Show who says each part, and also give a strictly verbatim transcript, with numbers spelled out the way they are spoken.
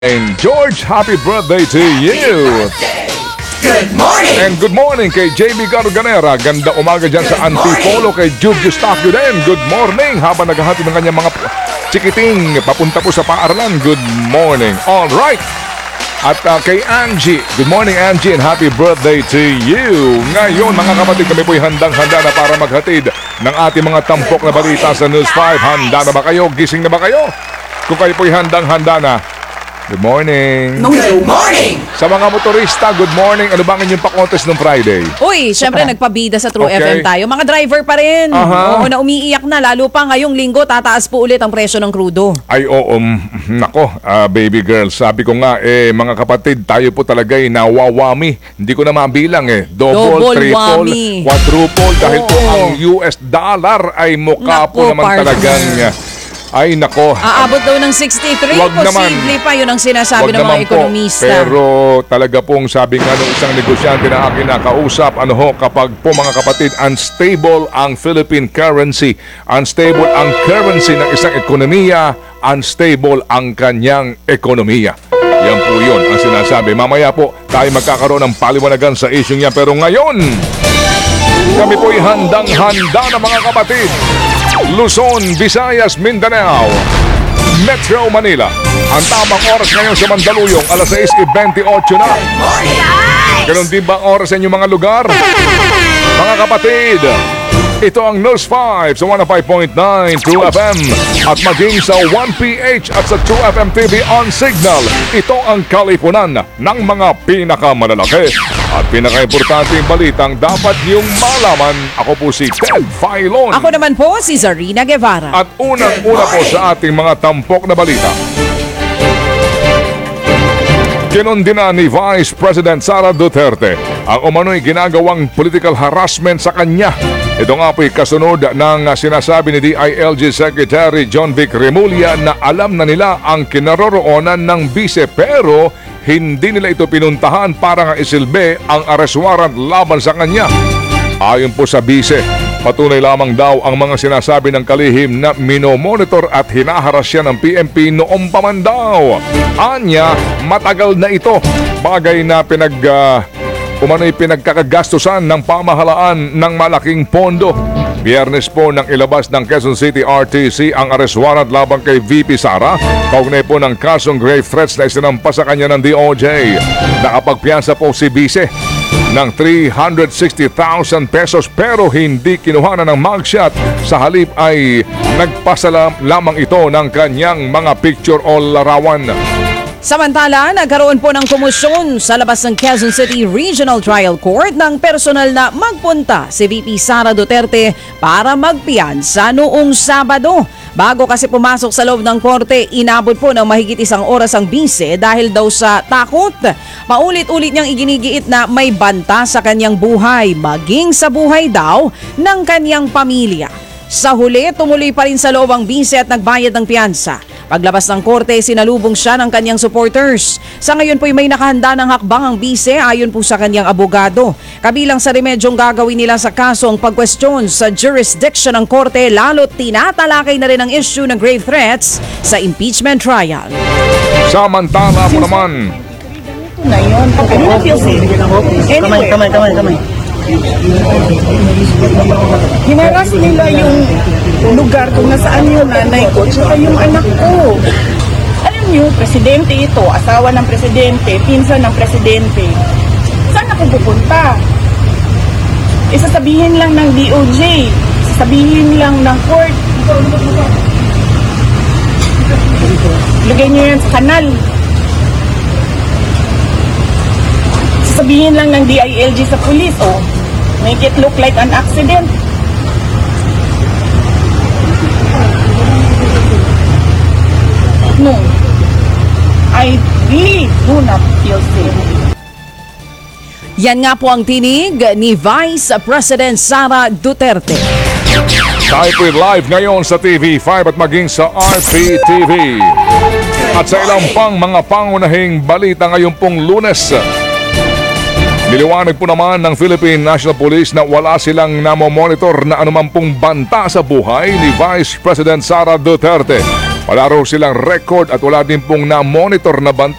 Speaker 1: And George, happy birthday to you!
Speaker 2: Good morning!
Speaker 1: And good morning kay J B Garganera. Ganda umaga dyan sa Antipolo kay Jude Eustaquio din. Good morning habang naghahatid ng kanyang mga chikiting papunta po sa paaralan. Good morning. All right. At uh, kay Angie, good morning Angie and happy birthday to you. Ngayon mga kapatid, kami po'y handang-handa na para maghatid ng ating mga tampok na balita sa News five. Handa na ba kayo? Gising na ba kayo? Kung kayo po'y handang-handa na, good morning.
Speaker 2: Good morning!
Speaker 1: Sa mga motorista, good morning. Ano ba ang inyong pa-contest ng Friday?
Speaker 3: Uy, syempre nagpabida sa True
Speaker 1: Okay.
Speaker 3: F M tayo. Mga driver pa rin.
Speaker 1: Aha.
Speaker 3: Oo, na umiiyak na. Lalo pa ngayong linggo, tataas po ulit ang presyo ng krudo.
Speaker 1: Ay oo, mm, nako, ah, baby girl, sabi ko nga, eh, mga kapatid, tayo po talaga ay nawawami. Hindi ko na mabilang eh. Double,
Speaker 3: Double
Speaker 1: triple,
Speaker 3: whammy.
Speaker 1: quadruple, dahil po
Speaker 3: Oo.
Speaker 1: ang U S dollar ay mukha po
Speaker 3: Nako,
Speaker 1: naman
Speaker 3: partner.
Speaker 1: talagang, ay nako.
Speaker 3: Aabot daw ng sixty-three.
Speaker 1: Wag naman.
Speaker 3: Posible pa yun ang sinasabi
Speaker 1: Wag
Speaker 3: ng mga
Speaker 1: naman po,
Speaker 3: ekonomista.
Speaker 1: pero talaga pong sabi nga ng isang negosyante na akin nakausap, ano ho, kapag po mga kapatid, unstable ang Philippine currency, unstable ang currency ng isang ekonomiya, unstable ang kanyang ekonomiya. Yan po yun ang sinasabi. Mamaya po tayo magkakaroon ng paliwanagan sa issue niya. Pero ngayon, kami po'y handang-handa na mga kapatid. Luzon, Visayas, Mindanao, Metro Manila. Ang tamang oras ngayon sa Mandaluyong, alas sais twenty-eight na. Ganon din ba ang oras sa inyong mga lugar? Mga kapatid, ito ang News five sa one oh five point nine True F M at maging sa one P H at sa True F M T V on Signal. Ito ang kalipunan ng mga pinakamalalaki at pinakaimportanteng balitang dapat niyong malaman. Ako po si Ted Filon.
Speaker 3: Ako naman po si Zarina Guevara.
Speaker 1: At unang-una po sa ating mga tampok na balita. Kinundina ni Vice President Sara Duterte ang umano'y ginagawang political harassment sa kanya. Ito nga po'y kasunod ng sinasabi ni D I L G Secretary John Vic Remulla na alam na nila ang kinaroroonan ng bise pero hindi nila ito pinuntahan para nga isilbi ang arrest warrant laban sa kanya. Ayon po sa bise, patunay lamang daw ang mga sinasabi ng kalihim na minomonitor at hinaharas siya ng P M P noong pa man daw. Anya, matagal na ito. Bagay na pinag... Uh, umano'y pinagkakagastusan ng pamahalaan ng malaking pondo. Biyernes po nang ilabas ng Quezon City R T C ang arrest warrant laban kay V P Sara. Kaugnay po ng kasong grave threats na isinampa sa kanya ng D O J. Nakapagpiyansa po si Vice ng three hundred sixty thousand pesos pero hindi kinuha na ng mugshot. Sa halip ay nagpasalam lamang ito ng kanyang mga picture o larawan.
Speaker 3: Samantala, nagkaroon po ng komosyon sa labas ng Quezon City Regional Trial Court ng personal na magpunta si V P Sara Duterte para magpiyansa noong Sabado. Bago kasi pumasok sa loob ng korte, inabot po ng mahigit isang oras ang bise dahil daw sa takot. Paulit-ulit niyang iginigiit na may banta sa kanyang buhay, maging sa buhay daw ng kanyang pamilya. Sa huli, tumuloy pa rin sa loob ang bise at nagbayad ng piyansa. Paglabas ng korte, sinalubong siya ng kanyang supporters. Sa ngayon po'y may nakahanda ng hakbang ang bise ayon po sa kanyang abogado. Kabilang sa remedyong gagawin nila sa kaso ang pagkwestiyon sa jurisdiction ng korte lalo't tinatalakay na rin ang issue ng grave threats sa impeachment trial.
Speaker 1: Samantala po naman,
Speaker 4: na yun. Ano feel safe? Kamay, kamay, kamay, kamay. Hinaras nila yung lugar kung nasaan yung nanay ko tsaka yung anak ko. Alam niyo, presidente ito, asawa ng presidente, pinsan ng presidente. Saan ako pupunta? Isasabihin lang ng D O J, isasabihin lang ng court. Lagay niyo yan sa kanal. Sabihin lang ng D I L G sa police, oh, make it look like an accident. No, I really do not feel safe.
Speaker 3: Yan nga po ang tinig ni Vice President Sara Duterte.
Speaker 1: tayo po'y live ngayon sa T V five at maging sa R P T V. At sa ilang pang mga pangunahing balita ngayong pong Lunes. Niliwanag po naman ng Philippine National Police na wala silang namomonitor na anuman pong banta sa buhay ni Vice President Sara Duterte. Wala raw silang record at wala din pong na-monitor na banta